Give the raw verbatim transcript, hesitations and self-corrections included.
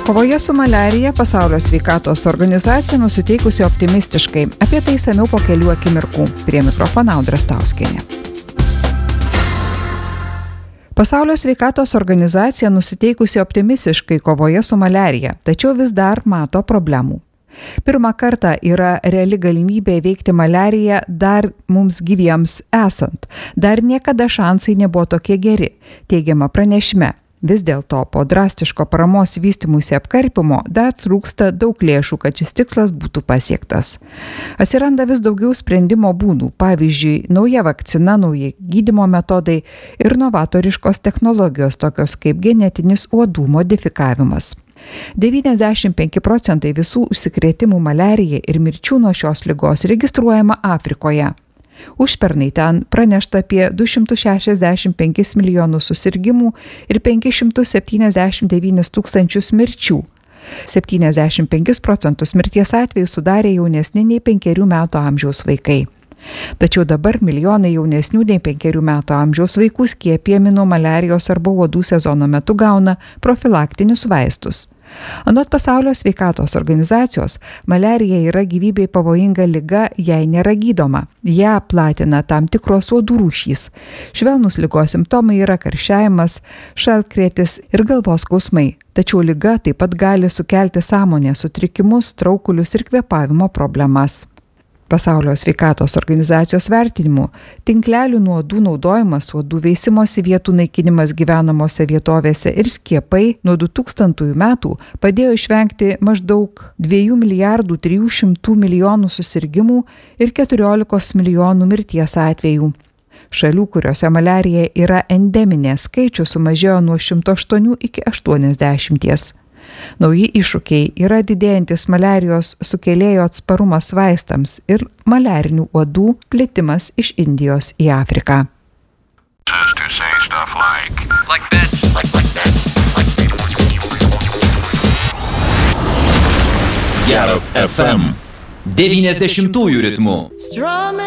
Kovoje su maliarija Pasaulio sveikatos organizacija nusiteikusi optimistiškai. Apie tai išsamiau po kelių akimirkų. Prie mikrofono Audra Stauskienė. Pasaulio sveikatos organizacija nusiteikusi optimistiškai kovoje su maliarija, tačiau vis dar mato problemų. Pirmą kartą yra reali galimybė įveikti maliariją dar mums gyviems esant. Dar niekada šansai nebuvo tokie geri, teigiama pranešime. Vis dėlto po drastiško paramos vystymuisi apkarpimo dar trūksta daug lėšų, kad šis tikslas būtų pasiektas. Atsiranda vis daugiau sprendimo būdų, pavyzdžiui, nauja vakcina, nauji gydymo metodai ir novatoriškos technologijos, tokios kaip genetinis uodų modifikavimas. devyniasdešimt penki procentai visų užsikrėtimų maliarija ir mirčių nuo šios ligos registruojama Afrikoje. Užpernai ten pranešta apie du šimtus šešiasdešimt penkis milijonus susirgimų ir penkis šimtus septyniasdešimt devynis tūkstančius mirčių. septyniasdešimt penkis procentus mirties atvejų sudarė jaunesni nei penkerių metų amžiaus vaikai. Tačiau dabar milijonai jaunesnių nei penkerių metų amžiaus vaikų skiepijami nuo maliarijos arba uodų sezono metu gauna profilaktinius vaistus. Anot Pasaulio sveikatos organizacijos, maliarija yra gyvybei pavojinga liga, jei nėra gydoma. Ją platina tam tikros uodų rūšys. Švelnūs ligos simptomai yra karščiavimas, šaltkrėtis ir galvos skausmai. Tačiau liga taip pat gali sukelti sąmonės sutrikimus, traukulius ir kvėpavimo problemas. Pasaulio sveikatos organizacijos vertinimu, tinklelių nuodų naudojimas, uodų veisimosi vietų naikinimas gyvenamose vietovėse ir skiepai nuo du tūkstantųjų metų padėjo išvengti maždaug dviejų milijardų trijų šimtų milijonų susirgimų ir keturiolikos milijonų mirties atvejų. Šalių, kuriuose maliarija yra endeminė, skaičius sumažėjo nuo šimto aštuonių iki aštuoniasdešimties. Nauji iššūkiai yra didėjantis maliarijos sukėlėjo atsparumas vaistams ir maliarinių uodų plitimas iš Indijos į Afriką. Geras F M devyniasdešimtųjų ritmų.